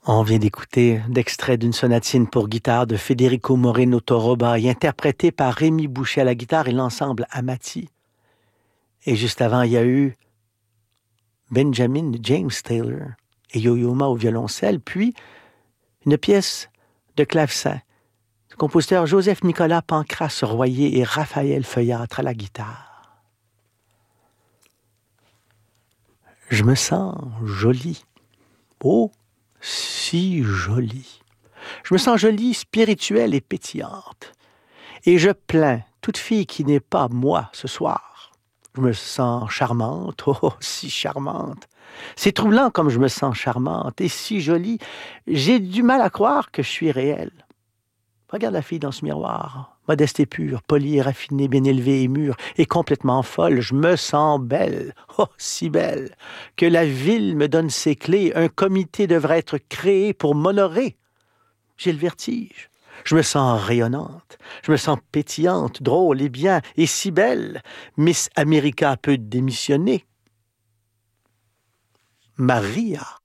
On vient d'écouter d'extraits d'une sonatine pour guitare de Federico Moreno Toroba, interprétée par Rémi Boucher à la guitare et l'ensemble Amati. Et juste avant, il y a eu Benjamin James Taylor et Yo-Yo Ma au violoncelle, puis une pièce de clavecin du compositeur Joseph-Nicolas Pancrace Royer et Raphaël Feuillâtre à la guitare. Je me sens jolie. Oh, si jolie. Je me sens jolie, spirituelle et pétillante. Et je plains toute fille qui n'est pas moi ce soir. Je me sens charmante, oh, si charmante. C'est troublant comme je me sens charmante et si jolie. J'ai du mal à croire que je suis réelle. Regarde la fille dans ce miroir, modeste et pure, polie et raffinée, bien élevée et mûre, et complètement folle. Je me sens belle, oh, si belle, que la ville me donne ses clés. Un comité devrait être créé pour m'honorer. J'ai le vertige. Je me sens rayonnante, je me sens pétillante, drôle et bien, et si belle. Miss America peut démissionner. Maria.